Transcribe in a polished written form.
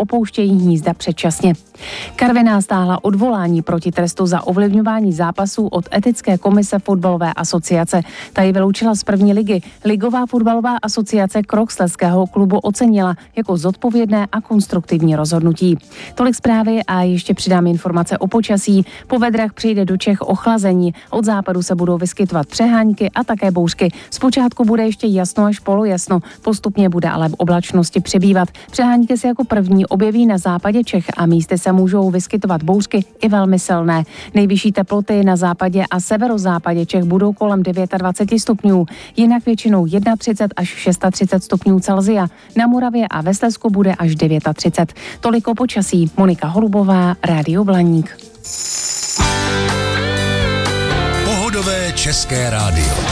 opouštějí hnízda předčasně. Karviná stáhla odvolání proti trestu za ovlivňování zápasů od etické komise fotbalové asociace. Ta ji vyloučila z první ligy. Ligová fotbalová asociace krok slezského klubu ocenila jako zodpovědné a konstruktivní rozhodnutí. Tolik zprávy a ještě přidám informace o počasí. Po vedrech přijde do Čech ochlazení. Od západu se budou vyskytovat přehánky a také bouřky. Zpočátku bude ještě jasno až polojasno, postupně bude ale v oblačnosti přibývat. Přehánky se jako první objeví na západě Čech a místy se můžou vyskytovat bouřky i velmi silné. Nejvyšší teploty na západě a severozápadě Čech budou kolem 29 stupňů, jinak většinou 31 až 36 stupňů Celsia. Na Moravě a ve Slezsku bude až 39. Tolik o počasí. Monika Holubová, Rádio Blaník. Pohodové české rádio.